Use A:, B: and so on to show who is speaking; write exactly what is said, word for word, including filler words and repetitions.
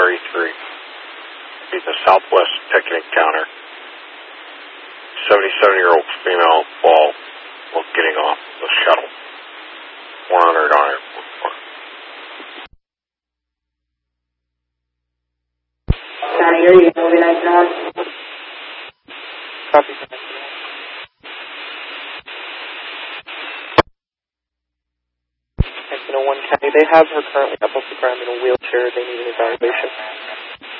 A: R E three. Be the Southwest ticket encounter. seventy-seven-year-old female fall while getting off the shuttle. four hundred on airport four.
B: County, are you moving nineteen oh one?
C: Copy. nineteen oh one County, they have her currently up off the ground in a wheelchair. They need an evaluation.